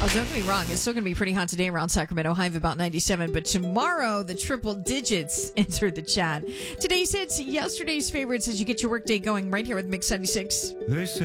Oh, don't get me wrong. It's still going to be pretty hot today around Sacramento. High of about 97. But tomorrow, the triple digits enter the chat. Today's hits, yesterday's favorites as you get your workday going right here with Mix 76. They say